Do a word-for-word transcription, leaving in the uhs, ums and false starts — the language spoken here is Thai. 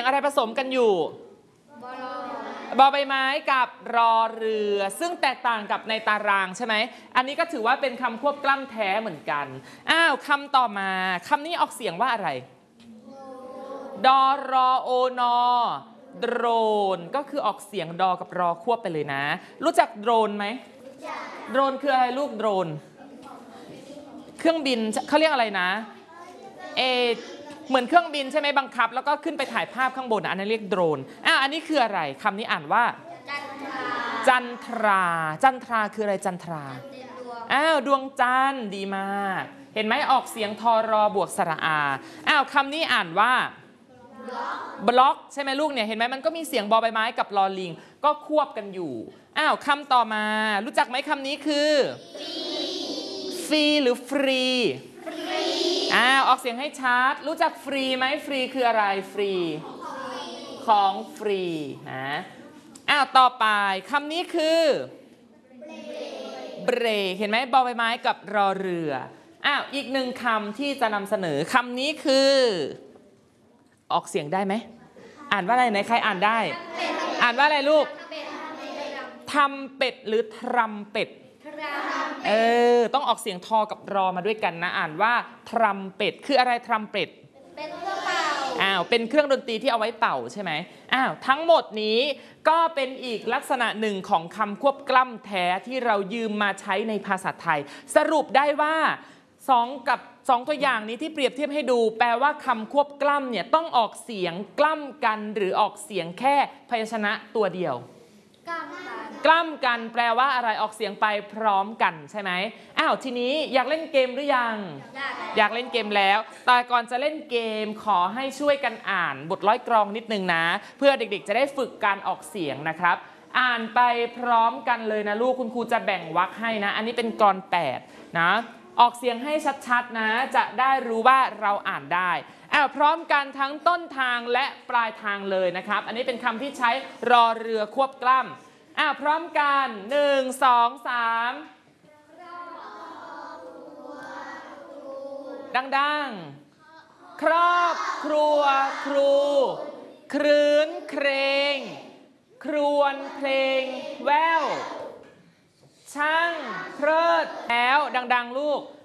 อะไรผสมกันอยู่บอใบไม้กับรอเรือซึ่งแตกต่างกับในตารางใช่ไหมอันนี้ก็ถือว่าเป็นคำควบกล้ำแท้เหมือนกันอ้าวคำต่อมาคำนี้ออกเสียงว่าอะไรดอรอโอนอโดรนก็คือออกเสียงดอกับรอควบไปเลยนะรู้จักโดรนไหมโดรนคืออะไรลูกโดรนเครื่องบินเขาเรียกอะไรนะเอเหมือนเครื่องบินใช่ไหมบังคับแล้วก็ขึ้นไปถ่ายภาพข้างบนอันนั้นเรียกโดรนอ่ะอันนี้คืออะไรคำนี้อ่านว่าจันทราจันทราคืออะไรจันทราอ้าวดวงจันทร์ดีมากเห็นไหมออกเสียงทอรอบวกสระอาอ้าวคำนี้อ่านว่าบล็อกใช่ไหมลูกเนี่ยเห็นไหมมันก็มีเสียงบอใบไม้กับลอลิงก็ควบกันอยู่อ้าวคำต่อมารู้จักไหมคำนี้คือฟรีหรือฟรีอ้าวออกเสียงให้ชัดรู้จักฟรีไหมฟรีคืออะไรฟรีของฟรีนะอ้าวต่อไปคำนี้คือเบรกเห็นไหมบอใบไม้กับรอเรืออ้าวอีกหนึ่งคำที่จะนำเสนอคำนี้คือออกเสียงได้ไหมอ่านว่าอะไรไหนใครอ่านได้อ่านว่าอะไรลูกทำเป็ดหรือทรัมเป็ดเออต้องออกเสียงทอกับรอมาด้วยกันนะอ่านว่าทรัมเป็ดคืออะไรทรัมเป็ดเป็นเครื่องเป่าอ้าวเป็นเครื่องดนตรีที่เอาไว้เป่าใช่ไหมอ้าวทั้งหมดนี้ก็เป็นอีกลักษณะหนึ่งของคำควบกล้ำแท้ที่เรายืมมาใช้ในภาษาไทยสรุปได้ว่าสองกับสองตัวอย่างนี้ที่เปรียบเทียบให้ดูแปลว่าคำควบกล้ำเนี่ยต้องออกเสียงกล้ำกันหรือออกเสียงแค่พยัญชนะตัวเดียวกล้ำกันแปลว่าอะไรออกเสียงไปพร้อมกันใช่ไหมอ้าวทีนี้อยากเล่นเกมหรือยังอยากเล่นเกมแล้วแต่ก่อนจะเล่นเกมขอให้ช่วยกันอ่านบทร้อยกลองนิดนึงนะเพื่อเด็กๆจะได้ฝึกการออกเสียงนะครับอ่านไปพร้อมกันเลยนะลูกคุณครูจะแบ่งวรรคให้นะอันนี้เป็นกลอนแปดนะออกเสียงให้ชัดๆนะจะได้รู้ว่าเราอ่านได้อ้าวพร้อมกันทั้งต้นทางและปลายทางเลยนะครับอันนี้เป็นคำที่ใช้รอเรือควบกล้ำอ้าวพร้อมกันหนึ่งสองสามดังๆครอบครัวครูครื้นเครงครวญเพลงแววช่างเพลิดแล้วดังๆลูก